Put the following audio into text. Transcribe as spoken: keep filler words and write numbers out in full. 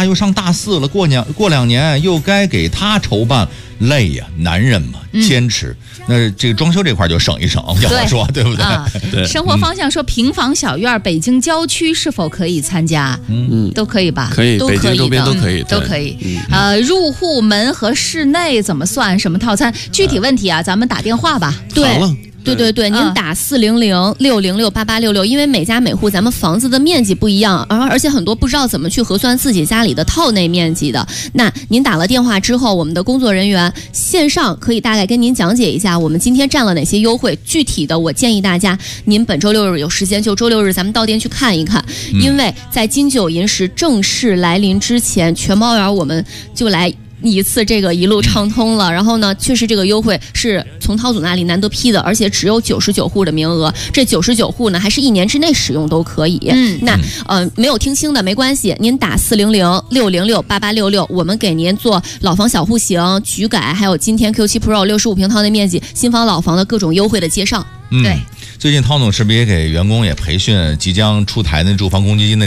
大又上大四了，过年过两年又该给他筹办，累呀，男人嘛，坚持。嗯、那这个装修这块就省一省，要我说，对不对？啊、 对。生活方向说平房小院，北京郊区是否可以参加？嗯，都可以吧？ 可以， 都可以北京周边都可以， 都可以。嗯、呃，入户门和室内怎么算？什么套餐？具体问题啊，咱们打电话吧。 对。好了。 对对对，您打四零零六零六八八六六，因为每家每户咱们房子的面积不一样，而而且很多不知道怎么去核算自己家里的套内面积的。那您打了电话之后，我们的工作人员线上可以大概跟您讲解一下我们今天占了哪些优惠。具体的，我建议大家，您本周六日有时间就周六日咱们到店去看一看，因为在金九银十正式来临之前，全猫园我们就来一次这个一路畅通了，然后呢，确实这个优惠是从涛总那里难得批的，而且只有九十九户的名额，这九十九户呢还是一年之内使用都可以。嗯，那呃没有听清的没关系，您打四零零六零六八八六六，我们给您做老房小户型、局改，还有今天 Q 七 Pro 六十五平套内面积、新房老房的各种优惠的介绍。 嗯， 对， 最近涛总是不是也给员工也培训即将出台的住房公积金的